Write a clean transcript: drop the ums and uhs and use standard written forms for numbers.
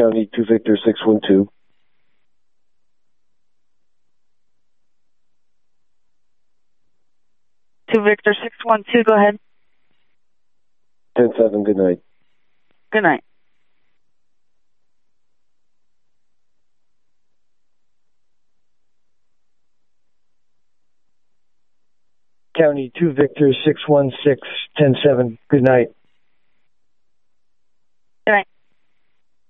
County 2 Victor 612. Two Victor 612, go ahead. 10-7, good night. Good night. County 2 Victor 616, 10-7, good night.